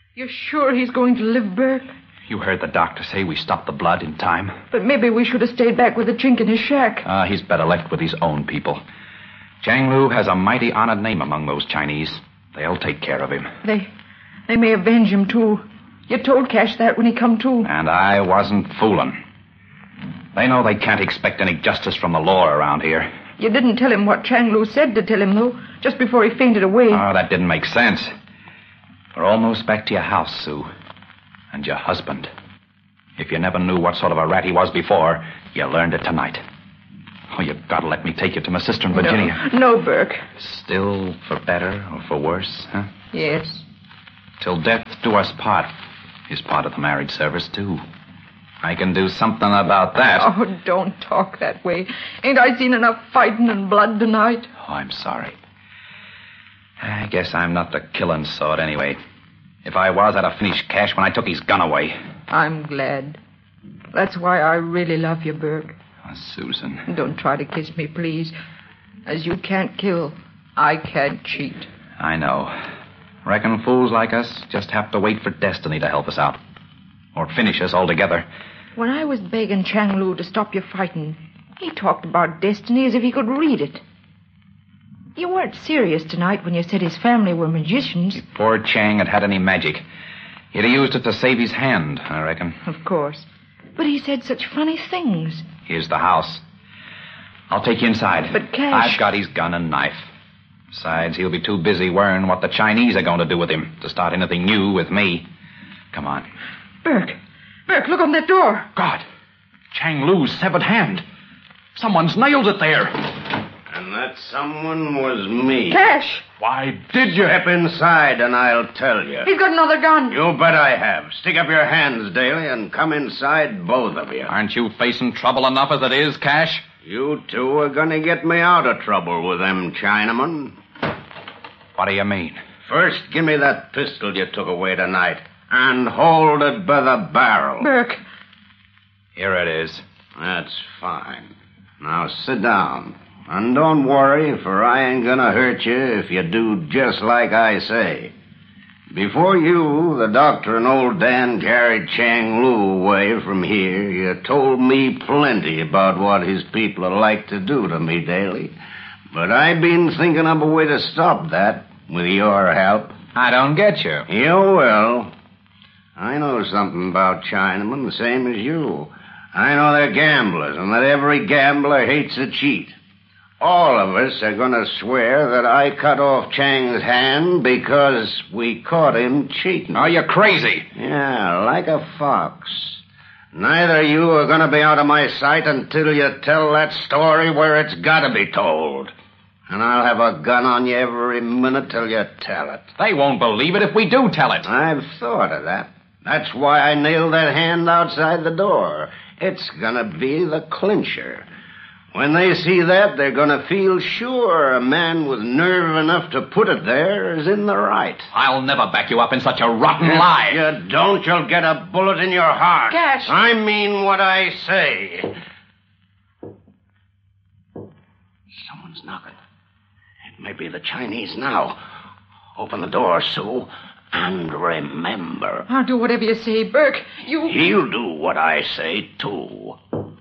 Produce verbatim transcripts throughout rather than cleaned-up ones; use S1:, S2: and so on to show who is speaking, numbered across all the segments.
S1: You're sure he's going to live, Burke?
S2: You heard the doctor say we stopped the blood in time.
S1: But maybe we should have stayed back with the Chink in his shack.
S2: Ah, uh, he's better left with his own people. Chang Lu has a mighty honored name among those Chinese. They'll take care of him.
S1: They they may avenge him, too. You told Cash that when he come to.
S2: And I wasn't fooling. They know they can't expect any justice from the law around here.
S1: You didn't tell him what Chang Lu said to tell him, though, just before he fainted away.
S2: Oh, that didn't make sense. We're almost back to your house, Sue. And your husband. If you never knew what sort of a rat he was before, you learned it tonight. Oh, you've got to let me take you to my sister in Virginia.
S1: No, no, Burke.
S2: Still for better or for worse, huh?
S1: Yes.
S2: Till death do us part is part of the marriage service, too. I can do something about that.
S1: Oh, don't talk that way. Ain't I seen enough fighting and blood tonight?
S2: Oh, I'm sorry. I guess I'm not the killing sort anyway. If I was, I'd have finished Cash when I took his gun away.
S1: I'm glad. That's why I really love you, Burke.
S2: Oh, Susan.
S1: Don't try to kiss me, please. As you can't kill, I can't cheat.
S2: I know. Reckon fools like us just have to wait for destiny to help us out. Or finish us altogether.
S1: When I was begging Chang Lu to stop you fighting, he talked about destiny as if he could read it. You weren't serious tonight when you said his family were magicians.
S2: If poor Chang had had any magic, he'd have used it to save his hand, I reckon.
S1: Of course. But he said such funny things.
S2: Here's the house. I'll take you inside.
S1: But Cash...
S2: I've got his gun and knife. Besides, he'll be too busy worrying what the Chinese are going to do with him to start anything new with me. Come on.
S1: Burke. Burke, look on that door.
S2: God. Chang Lu's severed hand. Someone's nailed it there.
S3: And that someone was me.
S1: Cash!
S2: Why did you?
S3: Step inside and I'll tell you.
S1: He's got another gun.
S3: You bet I have. Stick up your hands, Daly, and come inside, both of you.
S2: Aren't you facing trouble enough as it is, Cash?
S3: You two are going to get me out of trouble with them Chinamen.
S2: What do you mean?
S3: First, give me that pistol you took away tonight. And hold it by the barrel.
S1: Burke.
S2: Here it is.
S3: That's fine. Now sit down. And don't worry, for I ain't gonna hurt you if you do just like I say. Before you, the doctor, and old Dan carried Chang Lu away from here, you told me plenty about what his people would like to do to me, Daly. But I've been thinking of a way to stop that, with your help.
S2: I don't get you.
S3: You will. I know something about Chinamen, the same as you. I know they're gamblers, and that every gambler hates a cheat. All of us are going to swear that I cut off Chang's hand because we caught him cheating.
S2: Oh, you're crazy.
S3: Yeah, like a fox. Neither of you are going to be out of my sight until you tell that story where it's got to be told. And I'll have a gun on you every minute till you tell it.
S2: They won't believe it if we do tell it.
S3: I've thought of that. That's why I nailed that hand outside the door. It's going to be the clincher. When they see that, they're going to feel sure a man with nerve enough to put it there is in the right.
S2: I'll never back you up in such a rotten lie.
S3: If you don't, you'll get a bullet in your heart.
S1: Cash!
S3: I mean what I say. Someone's knocking. It may be the Chinese now. Open the door, Sue. And remember...
S1: I'll do whatever you say, Burke. You...
S3: He'll do what I say, too.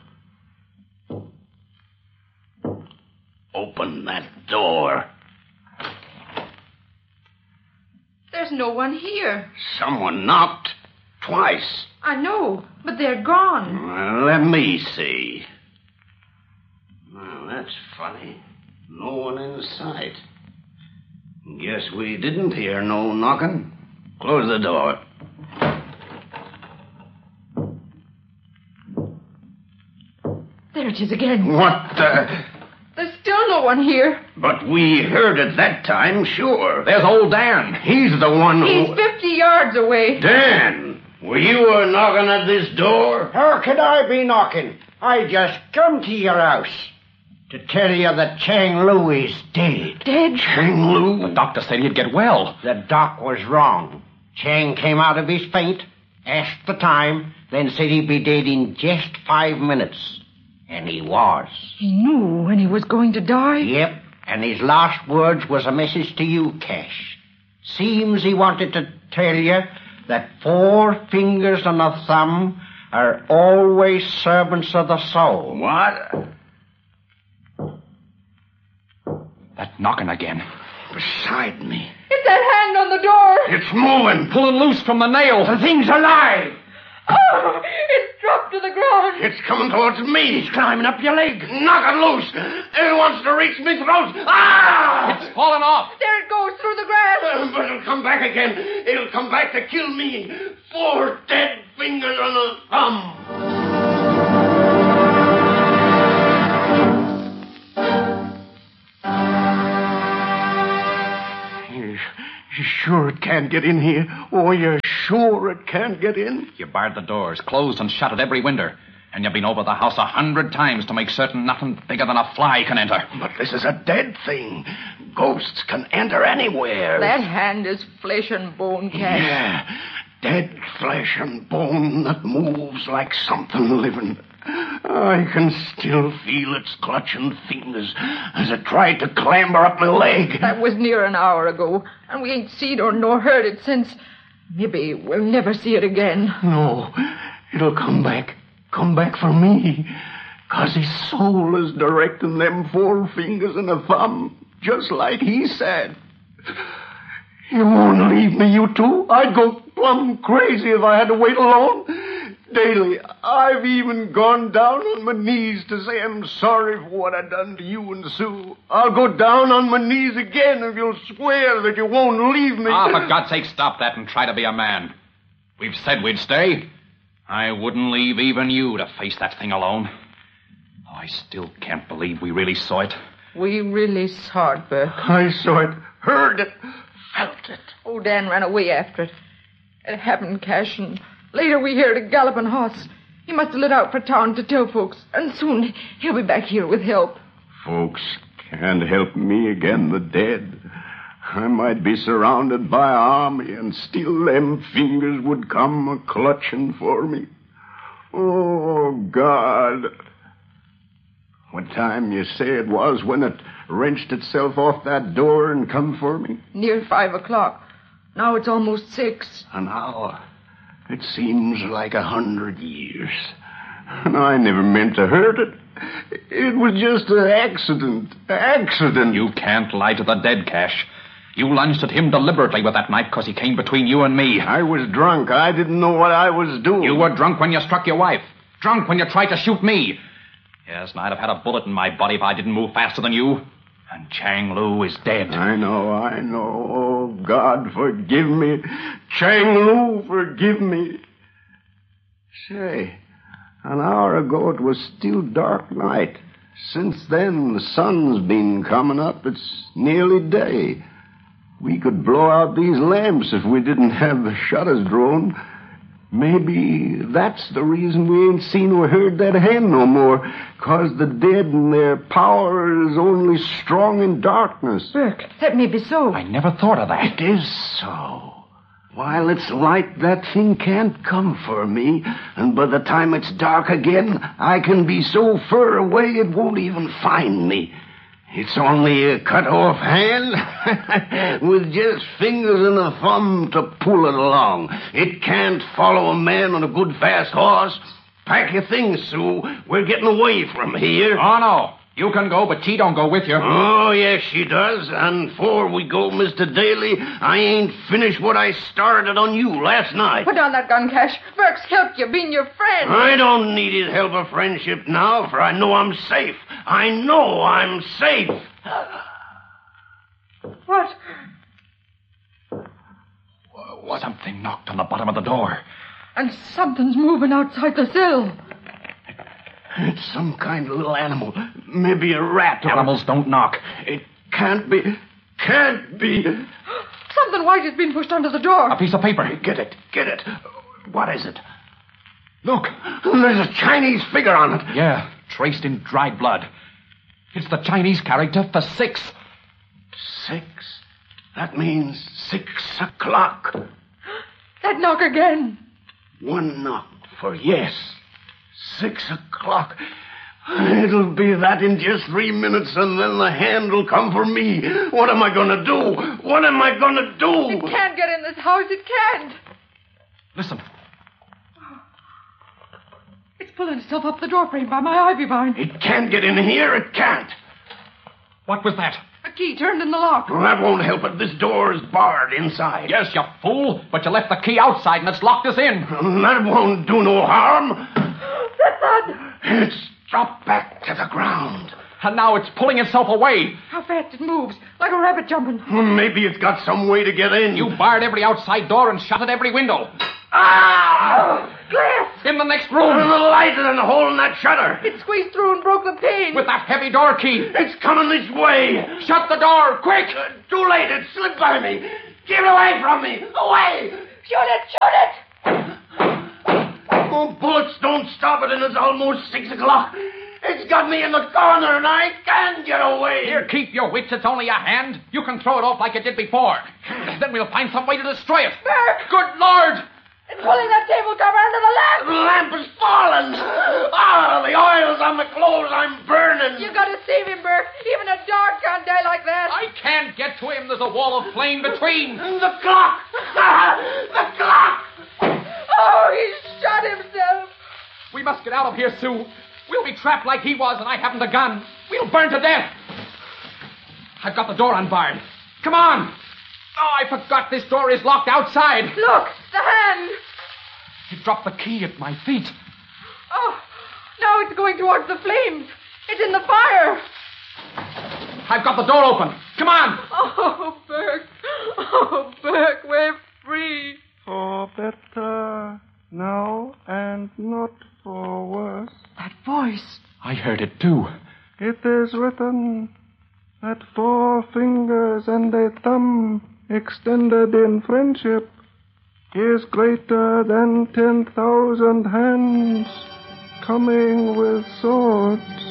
S3: Open that door.
S1: There's no one here.
S3: Someone knocked twice.
S1: I know, but they're gone.
S3: Well, let me see. Well, that's funny. No one in sight. Guess we didn't hear no knocking. Close the door.
S1: There it is again.
S3: What the...
S1: There's still no one here.
S3: But we heard it that time, sure.
S2: There's old Dan.
S3: He's the one who...
S1: He's fifty yards away.
S3: Dan, were you uh, knocking at this door?
S4: How could I be knocking? I just come to your house to tell you that Chang Lu is dead.
S1: Dead?
S3: Chang Lu?
S2: The doctor said he'd get well.
S4: The doc was wrong. Chang came out of his faint, asked the time, then said he'd be dead in just five minutes. And he was.
S1: He knew when he was going to die?
S4: Yep, and his last words was a message to you, Cash. Seems he wanted to tell you that four fingers and a thumb are always servants of the soul.
S3: What?
S2: That knocking again.
S3: Beside me.
S1: It's that hand on the door.
S3: It's moving.
S2: Pulling loose from the nail.
S3: The thing's alive.
S1: Oh, it's dropped to the ground.
S3: It's coming towards me. It's climbing up your leg. Knock it loose. It wants to reach me throat. Ah!
S2: It's falling off.
S1: There it goes through the grass.
S3: Uh, but it'll come back again. It'll come back to kill me. Four dead fingers on a thumb. You sure it can't get in here? Oh, you're sure it can't get in?
S2: You barred the doors, closed and shut at every window. And you've been over the house a hundred times to make certain nothing bigger than a fly can enter.
S3: But this is a dead thing. Ghosts can enter anywhere.
S1: That hand is flesh and bone, Cash.
S3: Yeah, dead flesh and bone that moves like something living. I can still feel its clutching fingers as it tried to clamber up my leg.
S1: That was near an hour ago, and we ain't seen or nor heard it since. Maybe we'll never see it again.
S3: No, it'll come back. Come back for me. 'Cause his soul is directing them four fingers and a thumb, just like he said. You won't leave me, you two. I'd go plumb crazy if I had to wait alone. Daly, I've even gone down on my knees to say I'm sorry for what I done to you and Sue. I'll go down on my knees again if you'll swear that you won't leave me.
S2: Ah, for God's sake, stop that and try to be a man. We've said we'd stay. I wouldn't leave even you to face that thing alone. Oh, I still can't believe we really saw it.
S1: We really saw it, Burke.
S3: I saw it, heard it, felt it.
S1: Oh, Dan ran away after it. It happened, Cash, and later we heard a galloping horse. He must have lit out for town to tell folks, and soon he'll be back here with help.
S3: Folks can't help me again, the dead. I might be surrounded by an army, and still them fingers would come a-clutching for me. Oh, God. What time you say it was when it wrenched itself off that door and come for me?
S1: Near five o'clock. Now it's almost six.
S3: An hour. It seems like a hundred years. And I never meant to hurt it. It was just an accident. Accident.
S2: You can't lie to the dead, Cash. You lunged at him deliberately with that knife because he came between you and me.
S3: I was drunk. I didn't know what I was doing.
S2: You were drunk when you struck your wife. Drunk when you tried to shoot me. Yes, and I'd have had a bullet in my body if I didn't move faster than you. And Chang Lu is dead.
S3: I know, I know. Oh, God, forgive me. Chang Lu, forgive me. Say, an hour ago it was still dark night. Since then, the sun's been coming up. It's nearly day. We could blow out these lamps if we didn't have the shutters drawn. Maybe that's the reason we ain't seen or heard that hand no more. 'Cause the dead and their power is only strong in darkness.
S1: Burke, that may be so.
S2: I never thought of that.
S3: It is so. While it's light, that thing can't come for me. And by the time it's dark again, I can be so far away it won't even find me. It's only a cut-off hand with just fingers and a thumb to pull it along. It can't follow a man on a good fast horse. Pack your things, Sue. We're getting away from here.
S2: Oh, no. You can go, but she don't go with you.
S3: Oh, yes, she does. And before we go, Mister Daly, I ain't finished what I started on you last night.
S1: Put down that gun, Cash. Burke's helped you, being your friend.
S3: I don't need his help or friendship now, for I know I'm safe. I know I'm safe.
S1: What?
S2: What? Something knocked on the bottom of the door.
S1: And something's moving outside the cell.
S3: It's some kind of little animal. Maybe a rat. Or...
S2: Animals don't knock.
S3: It can't be. Can't be.
S1: Something white has been pushed under the door.
S2: A piece of paper.
S3: Get it. Get it. What is it? Look. There's a Chinese figure on it.
S2: Yeah, traced in dried blood. It's the Chinese character for six.
S3: Six? That means six o'clock.
S1: That knock again.
S3: One knock for yes. Six o'clock. It'll be that in just three minutes, and then the hand will come for me. What am I going to do? What am I going to do?
S1: It can't get in this house. It can't.
S2: Listen.
S1: It's pulling itself up the doorframe by my ivy vine.
S3: It can't get in here. It can't.
S2: What was that?
S1: A key turned in the lock.
S3: Well, that won't help it. This door is barred inside.
S2: Yes, you fool. But you left the key outside and it's locked us in.
S3: That won't do no harm.
S1: That thud.
S3: It's dropped back to the ground.
S2: And now it's pulling itself away.
S1: How fast it moves, like a rabbit jumping.
S3: Maybe it's got some way to get in.
S2: You barred every outside door and shut at every window.
S3: Ah!
S1: Glass!
S2: In the next
S3: The
S2: room.
S3: light is in the hole in that shutter.
S1: It squeezed through and broke the pane.
S2: With that heavy door key.
S3: It's coming this way.
S2: Shut the door, quick!
S3: Uh, too late. It slipped by me. Get away from me. Away.
S1: Shoot it! Shoot it!
S3: Oh, bullets don't stop it, and it's almost six o'clock. It's got me in the corner, and I can't get away.
S2: Here, keep your wits. It's only a hand. You can throw it off like you did before. Then we'll find some way to destroy it.
S1: Burke!
S2: Good Lord!
S1: It's pulling that table cover under the lamp!
S3: The lamp is fallen. Ah, the oil's on the clothes. I'm burning.
S1: You gotta save him, Burke. Even a dog can't die like that.
S2: I can't get to him. There's a wall of flame between.
S3: And the clock. The clock.
S1: Oh, he shot himself.
S2: We must get out of here, Sue. We'll be trapped like he was, and I haven't a gun. We'll burn to death. I've got the door unbarred. Come on. Oh, I forgot this door is locked outside.
S1: Look, the hand.
S2: He dropped the key at my feet.
S1: Oh, now it's going towards the flames. It's in the fire.
S2: I've got the door open. Come on.
S1: Oh, Burke. Oh, Burke, we're free.
S5: For better now and not for worse.
S1: That voice.
S2: I heard it too.
S5: It is written that four fingers and a thumb extended in friendship is greater than ten thousand hands coming with swords.